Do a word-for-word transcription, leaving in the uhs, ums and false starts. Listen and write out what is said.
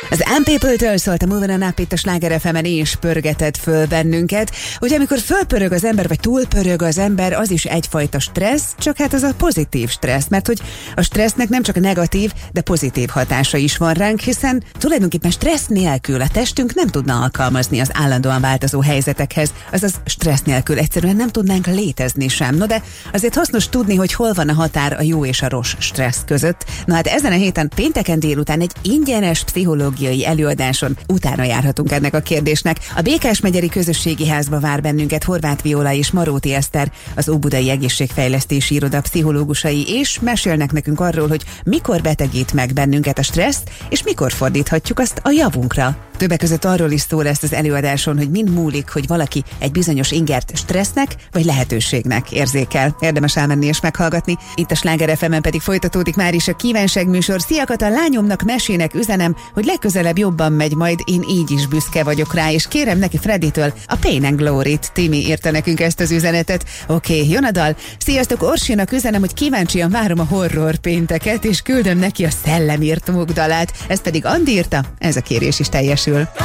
Az M People-től szólt a Movin' On Up itt a Sláger ef emen, és pörgetett föl bennünket, hogy amikor fölpörög az ember, vagy túlpörög az ember, az is egyfajta stressz, csak hát az a pozitív stressz, mert hogy a stressznek nem csak a negatív, de pozitív hatása is van ránk, hiszen tulajdonképpen stressz nélkül a testünk nem tudna alkalmazni az állandóan változó helyzetekhez, azaz stressz nélkül egyszerűen nem tudnánk létezni sem. No de azért hasznos tudni, hogy hol van a határ a jó és a rossz stressz között. Na hát ezen a héten pénteken délután egy ingyenes pszichológiai előadáson utána járhatunk ennek a kérdésnek. A Békásmegyeri Közösségi Házba vár bennünket Horváth Viola és Maróti Eszter, az Óbudai Egészségfejlesztési Iroda pszichológusai, és mesélnek nekünk arról, hogy mikor betegít meg bennünket a stressz, és mikor fordíthatjuk azt a javunkra. Többek között arról is szó lesz az előadáson, hogy mind múlik, hogy valaki egy bizonyos ingert stressznek vagy lehetőségnek érzékel. Érdemes elmenni és meghallgatni. Itt a Sláger ef emen pedig folytatódik már is a kívánság műsor. Szia Kata, lányomnak mesének üzenem, hogy legközelebb jobban megy majd, én így is büszke vagyok rá, és kérem neki Freddytől a Pain and Glory-t. Timi írta nekünk ezt az üzenetet. Oké, okay, jön a dal. Sziasztok, Orsinak üzenem, hogy kíváncsian várom a horror pénteket, és küldöm neki a Szellemírtók dalát. Ezt pedig Andi írta, ez a kérés is teljesül.